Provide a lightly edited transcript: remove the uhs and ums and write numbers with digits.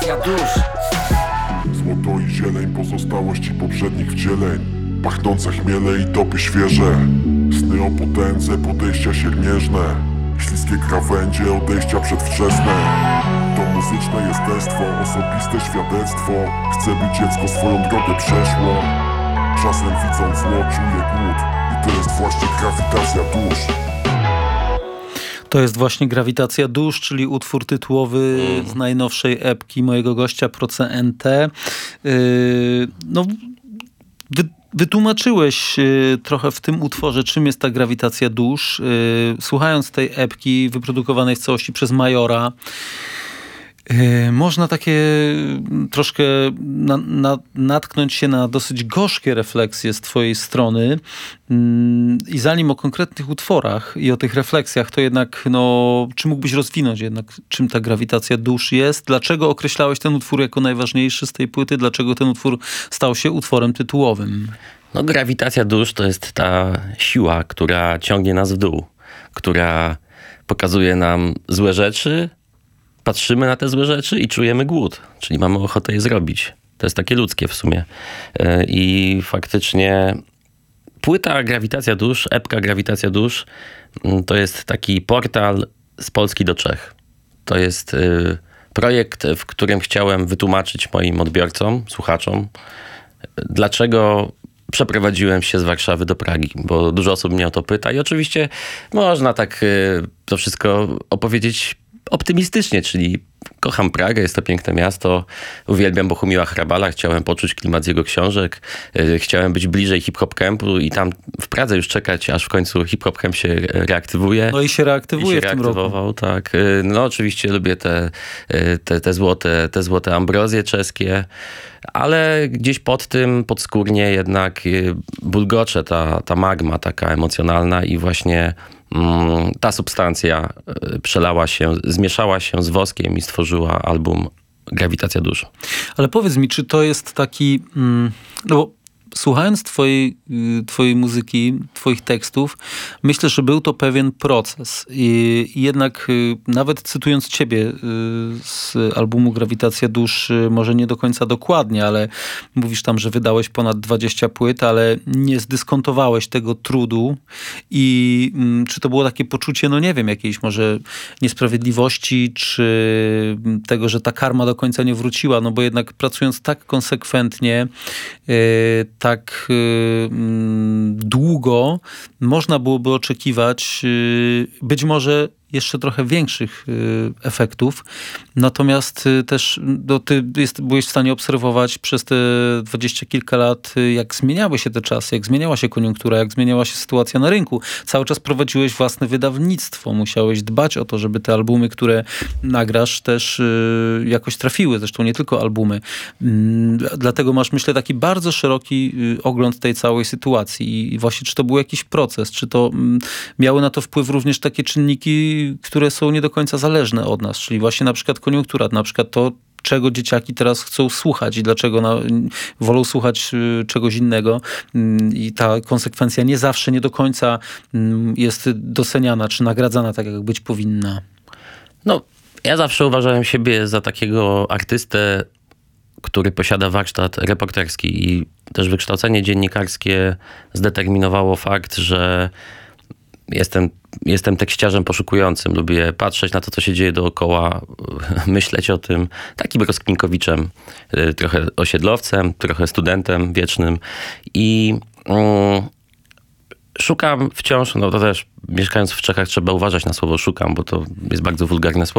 dusz. Złoto i zieleń, pozostałości poprzednich wcieleń. Pachnące chmiele i topy świeże. Sny o potędze, podejścia siermierzne. Śliskie krawędzie, odejścia przedwczesne. To muzyczne jestestwo, osobiste świadectwo. Chcę, by dziecko swoją drogę przeszło. Czasem widząc zło, czuję głód. I to jest właśnie grawitacja dusz. To jest właśnie Grawitacja dusz, czyli utwór tytułowy z najnowszej epki mojego gościa Proce NT. Wytłumaczyłeś trochę w tym utworze, czym jest ta grawitacja dusz. Słuchając tej epki wyprodukowanej w całości przez Majora, można takie troszkę natknąć się na dosyć gorzkie refleksje z twojej strony. I zanim o konkretnych utworach i o tych refleksjach, to jednak, czy mógłbyś rozwinąć jednak, czym ta grawitacja dusz jest? Dlaczego określałeś ten utwór jako najważniejszy z tej płyty? Dlaczego ten utwór stał się utworem tytułowym? Grawitacja dusz to jest ta siła, która ciągnie nas w dół, która pokazuje nam złe rzeczy, patrzymy na te złe rzeczy i czujemy głód, czyli mamy ochotę je zrobić. To jest takie ludzkie w sumie. I faktycznie płyta Grawitacja dusz, epka Grawitacja dusz, to jest taki portal z Polski do Czech. To jest projekt, w którym chciałem wytłumaczyć moim odbiorcom, słuchaczom, dlaczego przeprowadziłem się z Warszawy do Pragi, bo dużo osób mnie o to pyta i oczywiście można tak to wszystko opowiedzieć optymistycznie, czyli kocham Pragę, jest to piękne miasto, uwielbiam Bohumila Hrabala, chciałem poczuć klimat z jego książek, chciałem być bliżej hip-hop campu i tam w Pradze już czekać, aż w końcu hip-hop camp się reaktywuje. No i się reaktywuje w tym roku. Tak. Oczywiście lubię te złote ambrozje czeskie, ale gdzieś pod tym, podskórnie jednak bulgocze ta magma taka emocjonalna i właśnie ta substancja przelała się, zmieszała się z woskiem i stworzyła album Grawitacja dusz. Ale powiedz mi, czy to jest taki... bo słuchając twojej muzyki, twoich tekstów, myślę, że był to pewien proces. I jednak nawet cytując ciebie z albumu Grawitacja dusz, może nie do końca dokładnie, ale mówisz tam, że wydałeś ponad 20 płyt, ale nie zdyskontowałeś tego trudu. I czy to było takie poczucie, nie wiem, jakiejś może niesprawiedliwości, czy tego, że ta karma do końca nie wróciła, bo jednak pracując tak konsekwentnie, tak długo, można byłoby oczekiwać być może jeszcze trochę większych efektów. Natomiast też ty byłeś w stanie obserwować przez te 20 kilka lat, jak zmieniały się te czasy, jak zmieniała się koniunktura, jak zmieniała się sytuacja na rynku. Cały czas prowadziłeś własne wydawnictwo. Musiałeś dbać o to, żeby te albumy, które nagrasz, też jakoś trafiły. Zresztą nie tylko albumy. Dlatego masz, myślę, taki bardzo szeroki ogląd tej całej sytuacji. I właśnie, czy to był jakiś proces? Czy to miały na to wpływ również takie czynniki, które są nie do końca zależne od nas, czyli właśnie na przykład koniunktura, na przykład to, czego dzieciaki teraz chcą słuchać i dlaczego wolą słuchać czegoś innego i ta konsekwencja nie zawsze, nie do końca jest doceniana czy nagradzana tak, jak być powinna. Ja zawsze uważałem siebie za takiego artystę, który posiada warsztat reporterski i też wykształcenie dziennikarskie zdeterminowało fakt, że jestem tekściarzem poszukującym. Lubię patrzeć na to, co się dzieje dookoła, myśleć o tym. Takim rozkminkowiczem, trochę osiedlowcem, trochę studentem wiecznym. I szukam wciąż, to też mieszkając w Czechach trzeba uważać na słowo szukam, bo to jest bardzo wulgarne słowo.